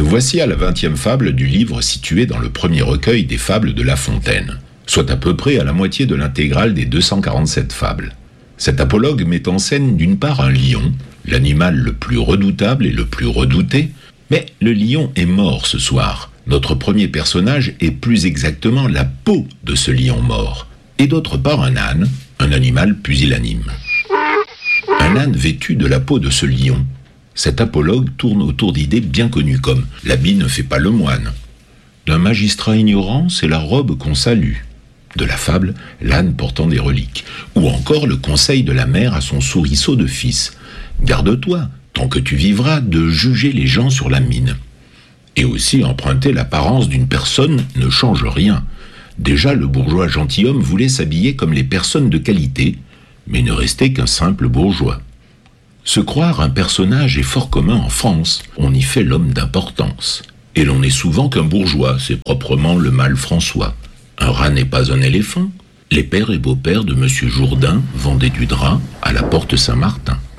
voici à la 20e fable du livre situé dans le premier recueil des fables de La Fontaine, soit à peu près à la moitié de l'intégrale des 247 fables. Cet apologue met en scène d'une part un lion, l'animal le plus redoutable et le plus redouté, mais le lion est mort ce soir. Notre premier personnage est plus exactement la peau de ce lion mort, et d'autre part un âne, un animal pusillanime. Un âne vêtu de la peau de ce lion. Cet apologue tourne autour d'idées bien connues comme « l'habit ne fait pas le moine ». D'un magistrat ignorant, c'est la robe qu'on salue. De la fable, l'âne portant des reliques. Ou encore le conseil de la mère à son souriceau de fils. Garde-toi, tant que tu vivras, de juger les gens sur la mine. Et aussi emprunter l'apparence d'une personne ne change rien. Déjà, le bourgeois gentilhomme voulait s'habiller comme les personnes de qualité, mais ne restait qu'un simple bourgeois. Se croire un personnage est fort commun en France, on y fait l'homme d'importance. Et l'on n'est souvent qu'un bourgeois, c'est proprement le mal François. Un rat n'est pas un éléphant. Les pères et beaux-pères de M. Jourdain vendaient du drap à la porte Saint-Martin.